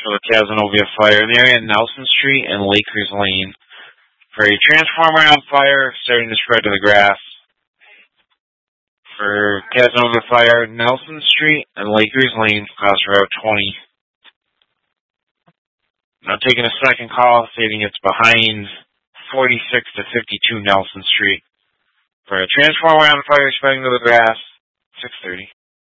for the Cazenovia fire in the area of Nelson Street and Lakers Lane. For a transformer on fire, starting to spread to the grass. For Cazenovia fire, Nelson Street and Lakers Lane, across Route 20. Now taking a second call, stating it's behind 46 to 52 Nelson Street. For a transformer on fire, spreading to the grass, 6:30.